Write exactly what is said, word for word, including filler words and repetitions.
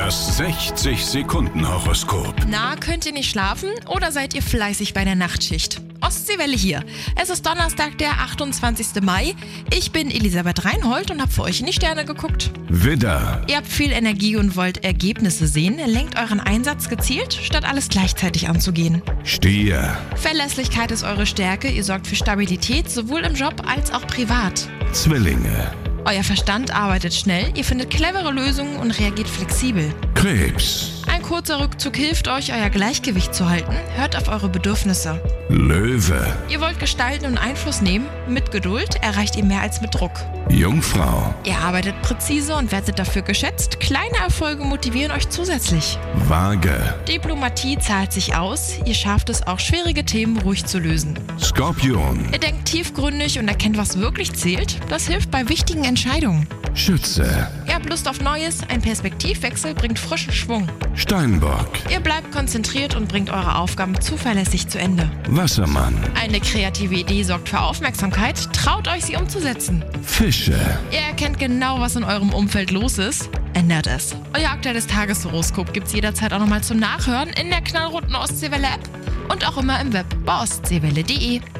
Das sechzig Sekunden Horoskop. Na, könnt ihr nicht schlafen oder seid ihr fleißig bei der Nachtschicht? Ostseewelle hier. Es ist Donnerstag, der achtundzwanzigster Mai. Ich bin Elisabeth Reinhold und habe für euch in die Sterne geguckt. Widder, Ihr habt viel Energie und wollt Ergebnisse sehen. Lenkt euren Einsatz gezielt, statt alles gleichzeitig anzugehen. Stier, Verlässlichkeit ist eure Stärke. Ihr sorgt für Stabilität, sowohl im Job als auch privat. Zwillinge, Euer Verstand arbeitet schnell, ihr findet clevere Lösungen und reagiert flexibel. Krebs, Ein kurzer Rückzug hilft euch, euer Gleichgewicht zu halten. Hört auf eure Bedürfnisse. Löwe, Ihr wollt gestalten und Einfluss nehmen. Mit Geduld erreicht ihr mehr als mit Druck. Jungfrau, Ihr arbeitet präzise und werdet dafür geschätzt. Kleine Erfolge motivieren euch zusätzlich. Waage, Diplomatie zahlt sich aus. Ihr schafft es auch, schwierige Themen ruhig zu lösen. Skorpion, Ihr denkt tiefgründig und erkennt, was wirklich zählt. Das hilft bei wichtigen Entscheidungen. Schütze, Ihr habt Lust auf Neues. Ein Perspektivwechsel bringt frischen Schwung. Steinbock, Ihr bleibt konzentriert und bringt eure Aufgaben zuverlässig zu Ende. Wassermann, Eine kreative Idee sorgt für Aufmerksamkeit. Traut euch, sie umzusetzen. Fische. Ihr erkennt genau, was in eurem Umfeld los ist. Ändert es. Euer aktuelles Tageshoroskop gibt's jederzeit auch nochmal zum Nachhören in der knallroten Ostseewelle-App und auch immer im Web bei ostseewelle punkt de.